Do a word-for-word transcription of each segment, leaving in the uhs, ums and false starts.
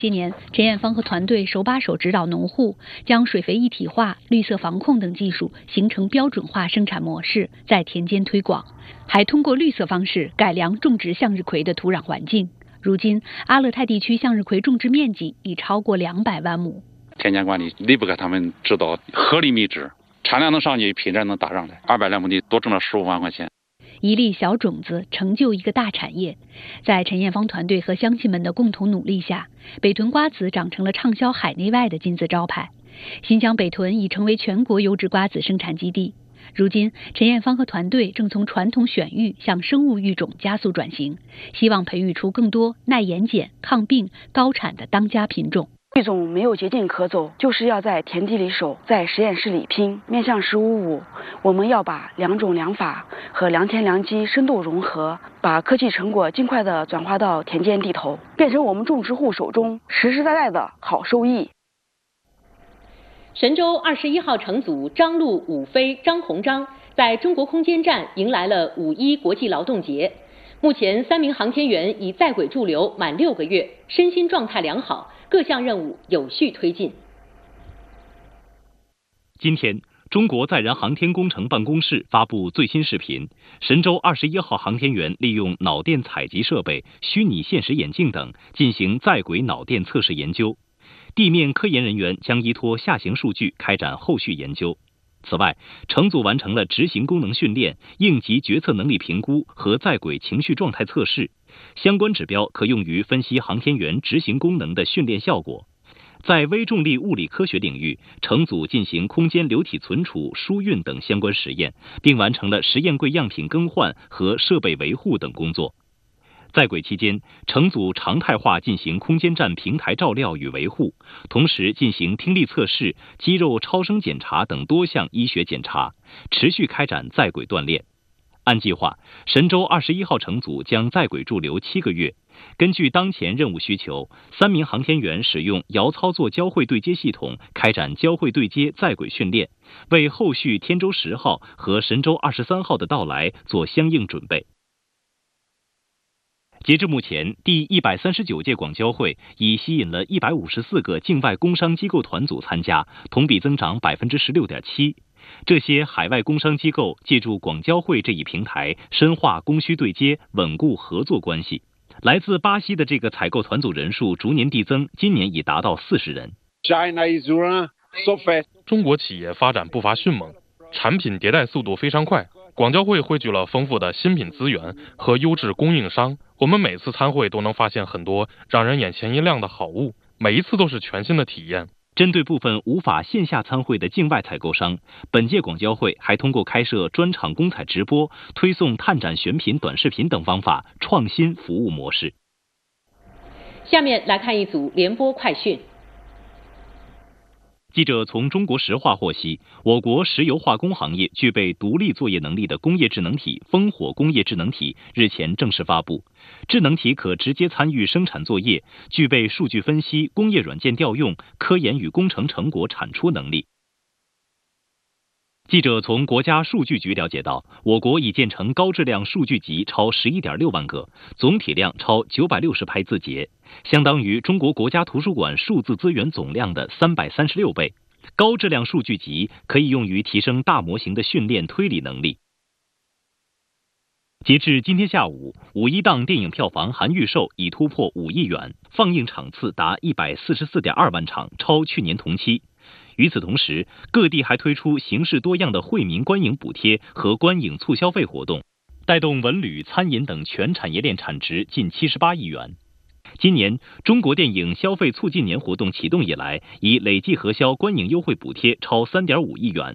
今年，陈艳芳和团队手把手指导农户将水肥一体化、绿色防控等技术形成标准化生产模式，在田间推广，还通过绿色方式改良种植向日葵的土壤环境。如今，阿勒泰地区向日葵种植面积已超过两百万亩。 田间管理离不开他们指导，合理密植，产量能上去，品质能打上来。二百来亩地多挣了十五万块钱。 一粒小种子成就一个大产业，在陈艳芳团队和乡亲们的共同努力下，北屯瓜子长成了畅销海内外的金字招牌。新疆北屯已成为全国优质瓜子生产基地。如今，陈艳芳和团队正从传统选育向生物育种加速转型，希望培育出更多耐盐碱、抗病、高产的当家品种。 育种没有捷径可走，就是要在田地里守，在实验室里拼。面向十五五，我们要把良种良法和良田良机深度融合，把科技成果尽快的转化到田间地头，变成我们种植户手中实实在在的好收益。 神舟二十一号乘组张陆、武飞、张鸿章在中国空间站迎来了五一国际劳动节。目前，三名航天员已在轨驻留满六个月，身心状态良好，各项任务有序推进。 今天，中国载人航天工程办公室发布最新视频，神舟二十一号航天员利用脑电采集设备、虚拟现实眼镜等进行在轨脑电测试研究。地面科研人员将依托下行数据开展后续研究。此外，乘组完成了执行功能训练、应急决策能力评估和在轨情绪状态测试，相关指标可用于分析航天员执行功能的训练效果。在微重力物理科学领域，乘组进行空间流体存储、输运等相关实验，并完成了实验柜样品更换和设备维护等工作。在轨期间，乘组常态化进行空间站平台照料与维护，同时进行听力测试、肌肉超声检查等多项医学检查，持续开展在轨锻炼。按计划，神舟二十一号乘组将在轨驻留七个月。根据当前任务需求，三名航天员使用遥操作交会对接系统开展交会对接在轨训练，为后续天舟十号和神舟二十三号的到来做相应准备。截至目前，第一百三十九届广交会已吸引了一百五十四个境外工商机构团组参加，同比增长 百分之十六点七。这些海外工商机构借助广交会这一平台，深化供需对接，稳固合作关系。来自巴西的这个采购团组人数逐年递增，今年已达到四十人。 China is running so fast. 中国企业发展步伐迅猛，产品迭代速度非常快。广交会汇聚了丰富的新品资源和优质供应商，我们每次参会都能发现很多让人眼前一亮的好物，每一次都是全新的体验。 针对部分无法线下参会的境外采购商，本届广交会还通过开设专场公采直播、推送探展选品短视频等方法，创新服务模式。 下面来看一组联播快讯。 记者从中国石化获悉，我国石油化工行业具备独立作业能力的工业智能体烽火工业智能体日前正式发布。智能体可直接参与生产作业，具备数据分析、工业软件调用、科研与工程成果产出能力。记者从国家数据局了解到，我国已建成高质量数据集超 十一点六万个，总体量超九百六十拍字节，相当于中国国家图书馆数字资源总量的三百三十六倍。高质量数据集可以用于提升大模型的训练推理能力。截至今天下午，五一档电影票房含预售已突破五亿元，放映场次达一百四十四点二万场，超去年同期。与此同时，各地还推出形式多样的惠民观影补贴和观影促消费活动，带动文旅、餐饮等全产业链产值近七十八亿元。今年中国电影消费促进年活动启动以来，已累计核销观影优惠补贴超 三点五亿元。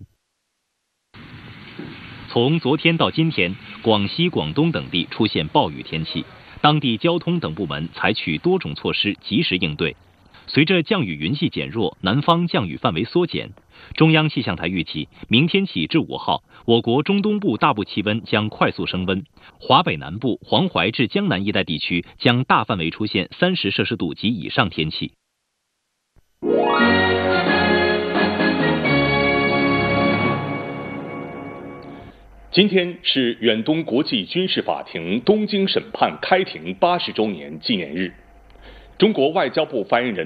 从昨天到今天，广西、广东等地出现暴雨天气，当地交通等部门采取多种措施及时应对。随着降雨云系减弱，南方降雨范围缩减。中央气象台预计，明天起至五号，我国中东部大部气温将快速升温，华北南部、黄淮至江南一带地区将大范围出现三十摄氏度及以上天气。 今天是远东国际军事法庭东京审判开庭八十周年纪念日。 中国外交部发言人